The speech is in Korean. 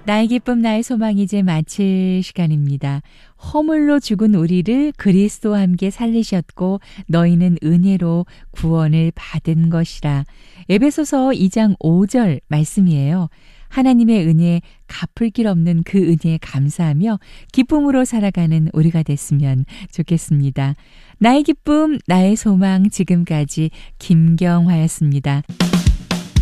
나의 기쁨 나의 소망 이제 마칠 시간입니다. 허물로 죽은 우리를 그리스도와 함께 살리셨고 너희는 은혜로 구원을 받은 것이라. 에베소서 2장 5절 말씀이에요. 하나님의 은혜, 갚을 길 없는 그 은혜에 감사하며 기쁨으로 살아가는 우리가 됐으면 좋겠습니다. 나의 기쁨, 나의 소망 지금까지 김경화였습니다.